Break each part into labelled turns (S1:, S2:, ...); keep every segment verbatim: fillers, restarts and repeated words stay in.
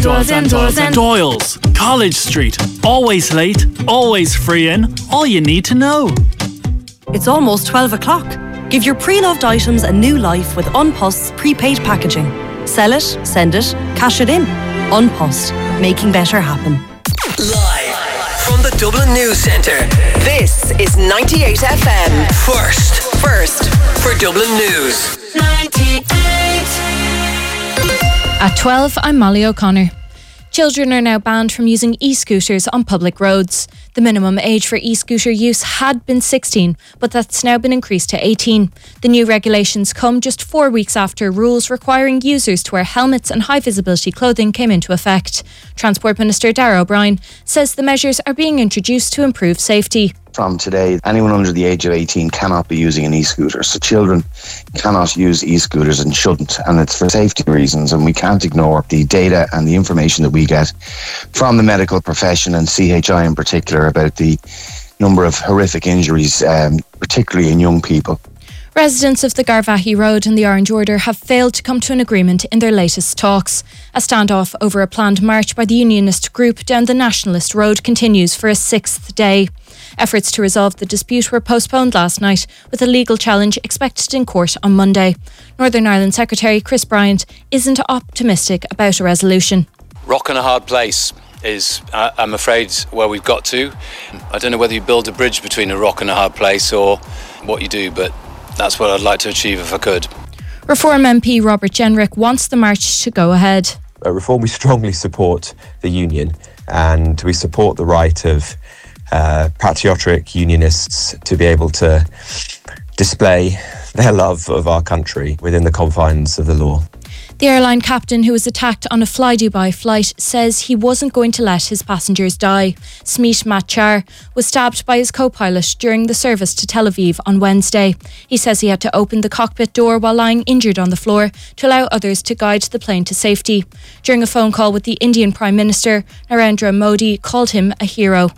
S1: Doyle's and Doyle's and Doyle's, College Street. Always late, always free in. All you need to know.
S2: It's almost twelve o'clock. Give your pre-loved items a new life with Unpost's prepaid packaging. Sell it, send it, cash it in. Unpost, making better happen.
S3: Live from the Dublin News Centre, this is ninety-eight F M. First, first for Dublin News. ninety-eight.
S4: At twelve, I'm Molly O'Connor. Children are now banned from using e-scooters on public roads. The minimum age for e-scooter use had been sixteen, but that's now been increased to eighteen. The new regulations come just four weeks after rules requiring users to wear helmets and high-visibility clothing came into effect. Transport Minister Darragh O'Brien says the measures are being introduced to improve safety.
S5: From today, anyone under the age of eighteen cannot be using an e-scooter. So children cannot use e-scooters and shouldn't. And it's for safety reasons. And we can't ignore the data and the information that we get from the medical profession and C H I in particular about the number of horrific injuries, um, particularly in young people.
S4: Residents of the Garvaghey Road and the Orange Order have failed to come to an agreement in their latest talks. A standoff over a planned march by the Unionist group down the Nationalist Road continues for a sixth day. Efforts to resolve the dispute were postponed last night, with a legal challenge expected in court on Monday. Northern Ireland Secretary Chris Bryant isn't optimistic about a resolution.
S6: Rock and a hard place is, uh, I'm afraid, where we've got to. I don't know whether you build a bridge between a rock and a hard place or what you do, but that's what I'd like to achieve if I could.
S4: Reform M P Robert Jenrick wants the march to go ahead.
S7: At Reform, we strongly support the union and we support the right of uh, patriotic unionists to be able to display their love of our country within the confines of the law.
S4: The airline captain who was attacked on a Fly Dubai flight says he wasn't going to let his passengers die. Smeet Matchar was stabbed by his co-pilot during the service to Tel Aviv on Wednesday. He says he had to open the cockpit door while lying injured on the floor to allow others to guide the plane to safety. During a phone call with the Indian Prime Minister, Narendra Modi called him a hero.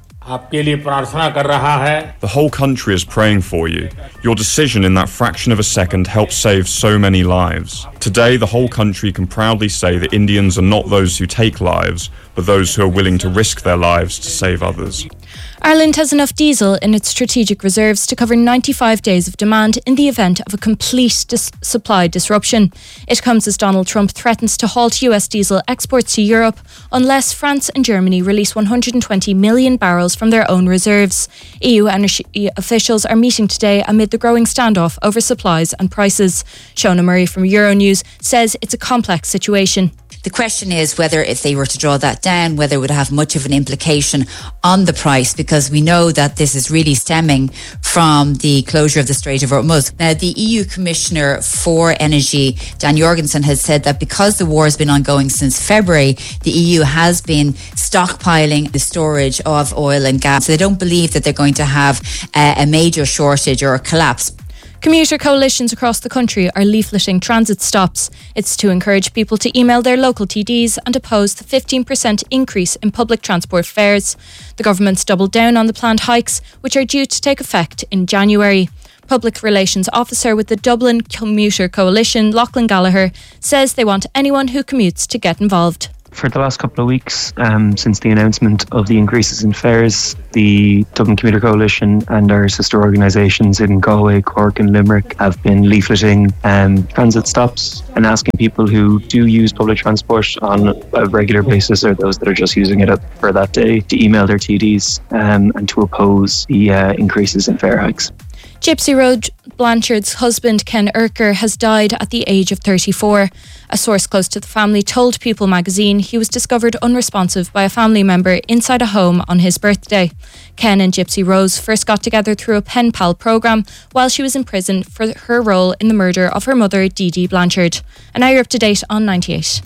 S8: The whole country is praying for you. Your decision in that fraction of a second helped save so many lives. Today, the whole country can proudly say that Indians are not those who take lives, but those who are willing to risk their lives to save others.
S4: Ireland has enough diesel in its strategic reserves to cover ninety-five days of demand in the event of a complete dis- supply disruption. It comes as Donald Trump threatens to halt U S diesel exports to Europe unless France and Germany release one hundred twenty million barrels from their own reserves. E U energy officials are meeting today amid the growing standoff over supplies and prices. Shona Murray from Euronews says it's a complex situation.
S9: The question is whether if they were to draw that down, whether it would have much of an implication on the price, because we know that this is really stemming from the closure of the Strait of Hormuz. Now, the E U Commissioner for Energy, Dan Jorgensen, has said that because the war has been ongoing since February, the E U has been stockpiling the storage of oil and gas. So they don't believe that they're going to have a, a major shortage or a collapse.
S4: Commuter coalitions across the country are leafleting transit stops. It's to encourage people to email their local T Ds and oppose the fifteen percent increase in public transport fares. The government's doubled down on the planned hikes, which are due to take effect in January. Public Relations Officer with the Dublin Commuter Coalition, Lachlan Gallagher, says they want anyone who commutes to get involved.
S10: For the last couple of weeks, um, since the announcement of the increases in fares, the Dublin Commuter Coalition and our sister organisations in Galway, Cork and Limerick have been leafleting um, transit stops and asking people who do use public transport on a regular basis, or those that are just using it for that day, to email their T Ds um, and to oppose the uh, increases in fare hikes.
S4: Gypsy Rose Blanchard's husband, Ken Urker, has died at the age of thirty-four. A source close to the family told People magazine he was discovered unresponsive by a family member inside a home on his birthday. Ken and Gypsy Rose first got together through a pen pal programme while she was in prison for her role in the murder of her mother, Dee Dee Blanchard. And now you're up to date on ninety-eight.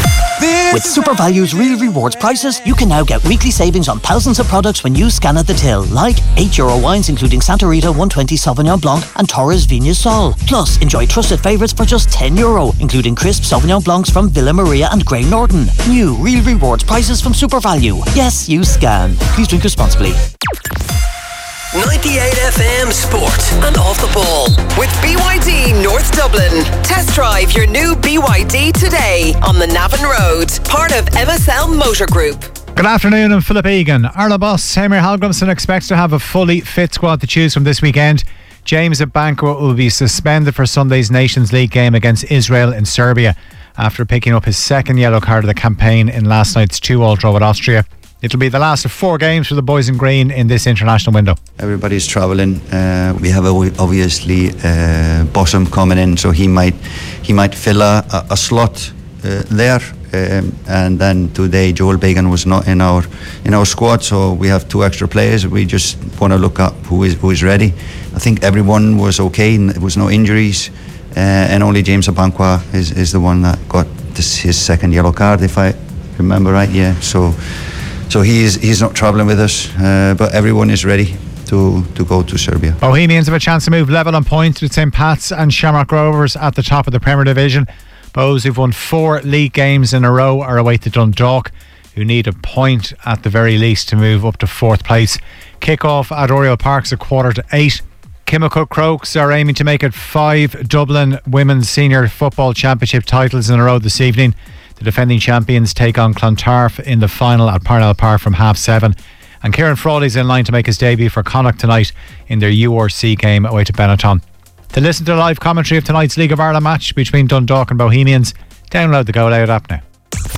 S11: With SuperValue's Real Rewards prices, you can now get weekly savings on thousands of products when you scan at the till, like eight euro wines including Santa Rita one twenty Sauvignon Blanc and Torres Vigna Sol. Plus, enjoy trusted favourites for just ten euro, including crisp Sauvignon Blancs from Villa Maria and Grey Norton. New Real Rewards prices from SuperValue. Yes, you scan. Please drink responsibly.
S3: ninety-eight F M Sport and Off the Ball with B Y D North Dublin. Test drive your new B Y D today on the Navan Road, part of M S L Motor Group.
S12: Good afternoon, I'm Philip Egan. Arla boss Heimir Hallgrímsson expects to have a fully fit squad to choose from this weekend. James Abankwah will be suspended for Sunday's Nations League game against Israel in Serbia after picking up his second yellow card of the campaign in last night's two all draw with Austria. It'll be the last of four games for the boys in green in this international window.
S13: Everybody's travelling. Uh, we have a, obviously uh, Bossum coming in, so he might he might fill a, a, a slot uh, there. Um, and then today Joel Bagan was not in our in our squad, so we have two extra players. We just want to look up who is who is ready. I think everyone was okay, and there was no injuries, uh, and only James Abankwah is, is the one that got this, his second yellow card, if I remember right. Yeah, so. So he's he's not travelling with us, uh, but everyone is ready to, to go to Serbia.
S12: Bohemians have a chance to move level on points with Saint Pat's and Shamrock Rovers at the top of the Premier Division. Bohs, who've won four league games in a row, are away to Dundalk, who need a point at the very least to move up to fourth place. Kick-off at Oriel Park's a quarter to eight. Kimmelcook Crokes are aiming to make it five Dublin Women's Senior Football Championship titles in a row this evening. The defending champions take on Clontarf in the final at Parnell Park from half seven. And Kieran Frawley's in line to make his debut for Connacht tonight in their U R C game away to Benetton. To listen to the live commentary of tonight's League of Ireland match between Dundalk and Bohemians, download the Go Loud app now.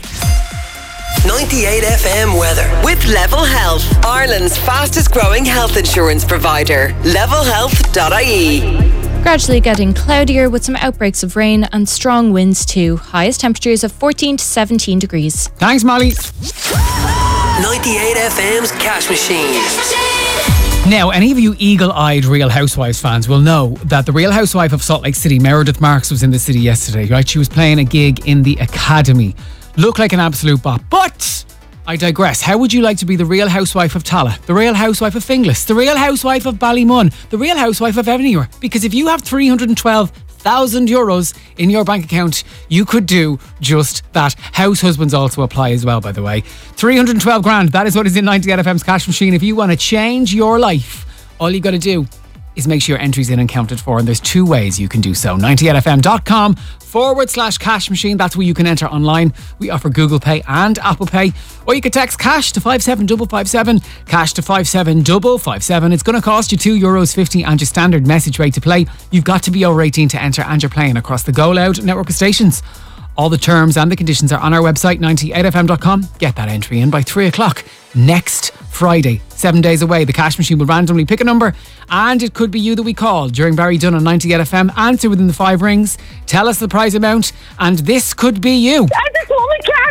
S3: ninety-eight F M weather with Level Health, Ireland's fastest growing health insurance provider. level health dot I E.
S4: Gradually getting cloudier with some outbreaks of rain and strong winds too. Highest temperatures of fourteen to seventeen degrees.
S14: Thanks, Molly.
S3: ninety-eight F M's Cash Machine.
S14: Now, any of you eagle-eyed Real Housewives fans will know that the Real Housewife of Salt Lake City, Meredith Marks, was in the city yesterday, right? She was playing a gig in the Academy. Looked like an absolute bop. But I digress. How would you like to be the Real Housewife of Tala, the Real Housewife of Finglas, the Real Housewife of Ballymun, the Real Housewife of anywhere? Because if you have three hundred twelve thousand euros in your bank account, you could do just that. House husbands also apply as well, by the way. three hundred twelve grand, that is what is in ninety-eight F M's Cash Machine. If you want to change your life, all you got to do is make sure your entry's in and counted for, and there's two ways you can do so. ninety-eight F M dot com forward slash cash machine. That's where you can enter online. We offer Google Pay and Apple Pay, or you could text cash to five seven five five seven, cash to five seven five five seven. It's going to cost you two euros fifty and your standard message rate to play. You've got to be over eighteen to enter, and you're playing across the Go Loud network of stations. All the terms and the conditions are on our website, ninety-eight F M dot com. Get that entry in by three o'clock next Friday. Seven days away, the Cash Machine will randomly pick a number, and it could be you that we call during Barry Dunn on ninety-eight F M. Answer within the five rings, tell us the prize amount, and this could be you.
S15: I just want a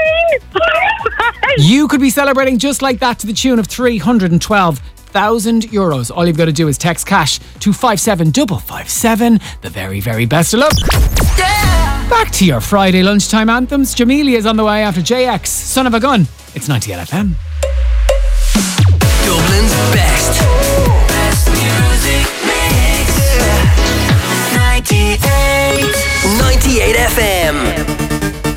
S15: Cash Machine!
S14: You could be celebrating just like that to the tune of three hundred twelve thousand euros. All you've got to do is text cash to five seven five five seven. The very, very best of luck. Yeah. Back to your Friday lunchtime anthems. Jamelia is on the way after J X, Son of a Gun. It's ninety-eight F M.
S3: Dublin's best.